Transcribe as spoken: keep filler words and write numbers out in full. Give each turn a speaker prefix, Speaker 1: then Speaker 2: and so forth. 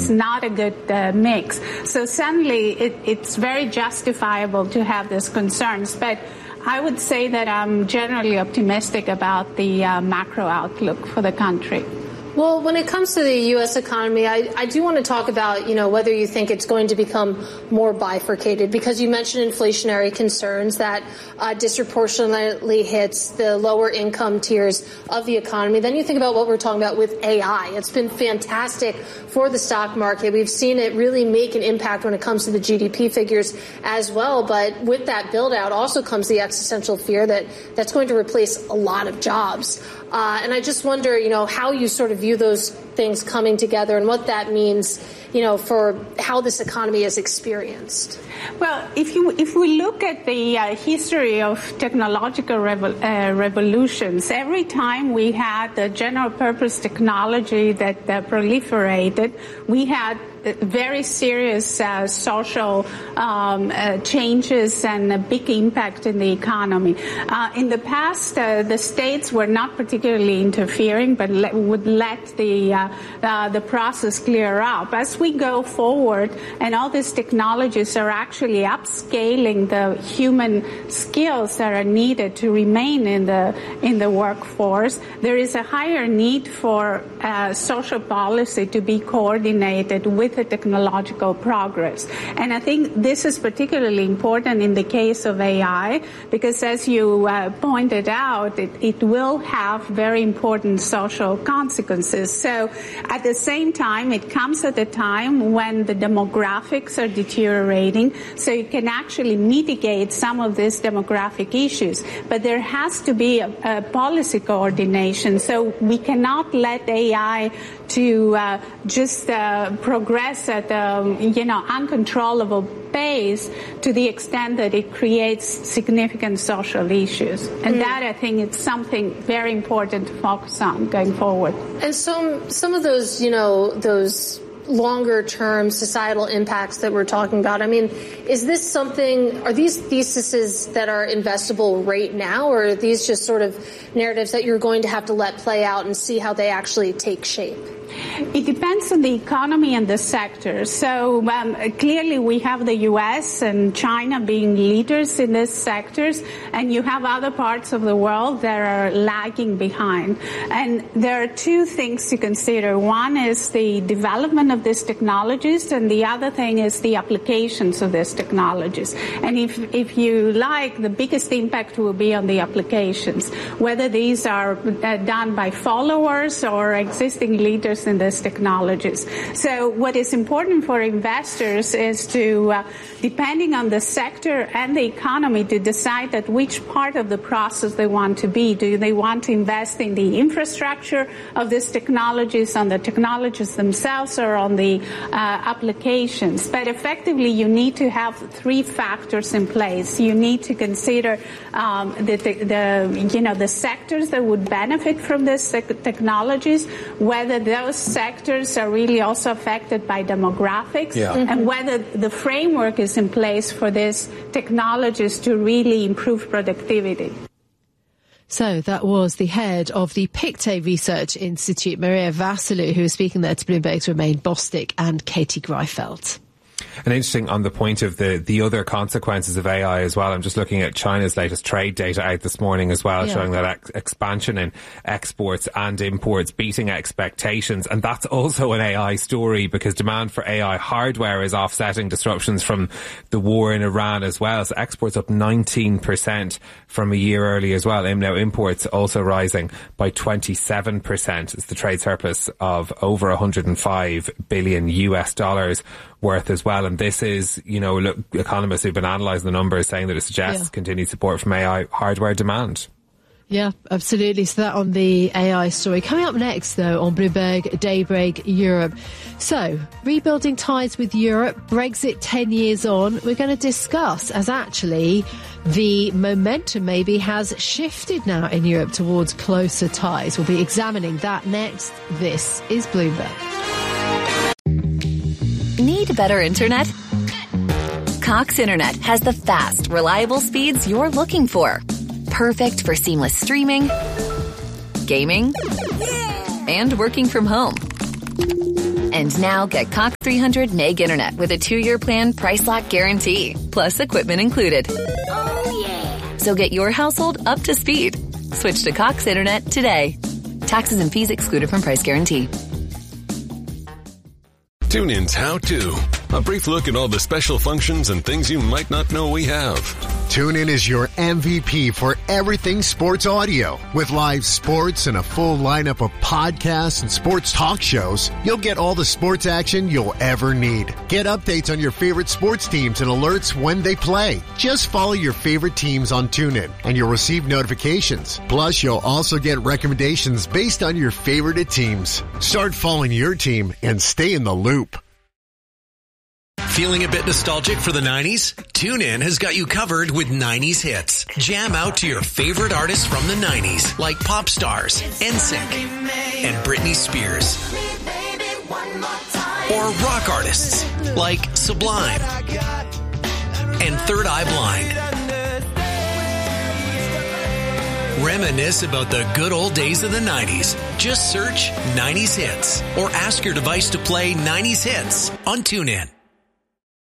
Speaker 1: is not a good uh, mix. So suddenly it, it's very justifiable to have these concerns. But I would say that I'm generally optimistic about the uh, macro outlook for the country.
Speaker 2: Well, when it comes to the U S economy, I, I do want to talk about, you know, whether you think it's going to become more bifurcated, because you mentioned inflationary concerns that uh, disproportionately hits the lower income tiers of the economy. Then you think about what we're talking about with A I. It's been fantastic for the stock market. We've seen it really make an impact when it comes to the G D P figures as well. But with that build out also comes the existential fear that that's going to replace a lot of jobs. Uh, and I just wonder, you know, how you sort of view those things coming together and what that means, you know, for how this economy is experienced.
Speaker 1: Well, if you if we look at the uh, history of technological revol- uh, revolutions, every time we had the general purpose technology that uh, proliferated, we had very serious uh, social um, uh, changes and a big impact in the economy. Uh, in the past, uh, the states were not particularly interfering, but le- would let the uh, uh, the process clear up. As we go forward, and all these technologies are actually upscaling the human skills that are needed to remain in the in the workforce, there is a higher need for uh, social policy to be coordinated with the technological progress. And I think this is particularly important in the case of A I, because as you uh, pointed out, it, it will have very important social consequences. So at the same time, it comes at a time when the demographics are deteriorating, so you can actually mitigate some of these demographic issues. But there has to be a, a policy coordination, so we cannot let A I to uh, just uh, progress at a, you know, uncontrollable pace to the extent that it creates significant social issues. And mm. that, I think, is something very important to focus on going forward.
Speaker 2: And some, some of those, you know, those longer-term societal impacts that we're talking about, I mean, is this something, are these theses that are investable right now, or are these just sort of narratives that you're going to have to let play out and see how they actually take shape?
Speaker 1: It depends on the economy and the sector. So um, clearly we have the U S and China being leaders in these sectors, and you have other parts of the world that are lagging behind. And there are two things to consider. One is the development of these technologies, and the other thing is the applications of these technologies. And if, if you like, the biggest impact will be on the applications, whether these are uh, done by followers or existing leaders in these technologies. So what is important for investors is to, uh, depending on the sector and the economy, to decide at which part of the process they want to be. Do they want to invest in the infrastructure of these technologies, on the technologies themselves, or on the uh, applications? But effectively, you need to have three factors in place. You need to consider um, the, the, the, you know, the sectors that would benefit from these technologies, whether those sectors are really also affected by demographics, yeah. mm-hmm. and whether the framework is in place for these technologies to really improve productivity.
Speaker 3: So that was the head of the Pictet Research Institute, Maria Vasiliu, who was speaking there to Bloomberg's Romain Bostick and Katie Greifeld.
Speaker 4: And interesting on the point of the, the other consequences of A I as well. I'm just looking at China's latest trade data out this morning as well, yeah. showing that ex- expansion in exports and imports beating expectations. And that's also an A I story, because demand for A I hardware is offsetting disruptions from the war in Iran as well. So exports up nineteen percent from a year earlier as well. And now imports also rising by twenty-seven percent. It's the trade surplus of over one hundred five billion U S dollars worth as well. And this is, you know, look, economists who've been analysing the numbers saying that it suggests yeah. continued support from A I hardware demand.
Speaker 3: Yeah, absolutely. So that on the A I story. Coming up next, though, on Bloomberg Daybreak Europe. So, rebuilding ties with Europe, Brexit ten years on. We're going to discuss as actually the momentum maybe has shifted now in Europe towards closer ties. We'll be examining that next. This is Bloomberg.
Speaker 5: Need better internet? Cox Internet has the fast, reliable speeds you're looking for. Perfect for seamless streaming, gaming, yeah! and working from home. And now get Cox three hundred meg internet with a two-year plan price lock guarantee, plus equipment included. Oh, yeah. So get your household up to speed. Switch to Cox Internet today. Taxes and fees excluded from price guarantee.
Speaker 6: TuneIn's How To. A brief look at all the special functions and things you might not know we have.
Speaker 7: TuneIn is your M V P for everything sports audio. With live sports and a full lineup of podcasts and sports talk shows, you'll get all the sports action you'll ever need. Get updates on your favorite sports teams and alerts when they play. Just follow your favorite teams on TuneIn and you'll receive notifications. Plus, you'll also get recommendations based on your favorite teams. Start following your team and stay in the loop.
Speaker 8: Feeling a bit nostalgic for the nineties? TuneIn has got you covered with nineties hits. Jam out to your favorite artists from the nineties, like pop stars, N Sync, and Britney Spears. Or rock artists, like Sublime and Third Eye Blind. Reminisce about the good old days of the nineties. Just search nineties hits or ask your device to play nineties hits on TuneIn.